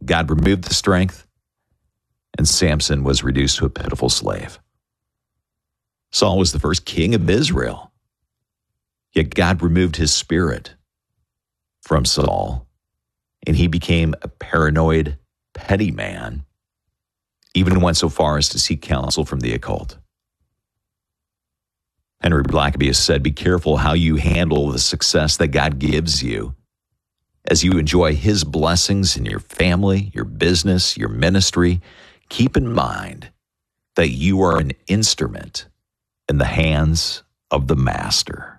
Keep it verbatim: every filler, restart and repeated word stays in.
God removed the strength, and Samson was reduced to a pitiful slave. Saul was the first king of Israel, yet God removed his spirit from Saul, and he became a paranoid, petty man, even went so far as to seek counsel from the occult. Henry Blackaby has said, be careful how you handle the success that God gives you as you enjoy his blessings in your family, your business, your ministry. Keep in mind that you are an instrument in the hands of the master.